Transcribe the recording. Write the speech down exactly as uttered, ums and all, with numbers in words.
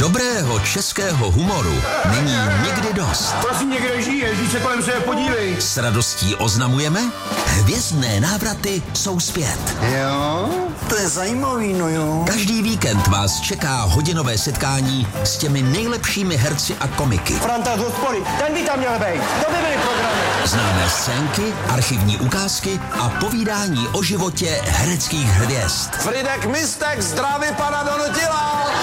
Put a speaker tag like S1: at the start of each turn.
S1: Dobrého českého humoru není nikdy dost.
S2: Prosím, někde žije, žij se kolem sebe podívej.
S1: S radostí oznamujeme, hvězdné návraty jsou zpět.
S2: Jo, to je zajímavý, no jo.
S1: Každý víkend vás čeká hodinové setkání s těmi nejlepšími herci a komiky.
S2: Franta z hospody, ten by tam měl být. To by byly programy.
S1: Známé scénky, archivní ukázky a povídání o životě hereckých hvězd.
S2: Fridek Mistek, zdraví pana Donutila.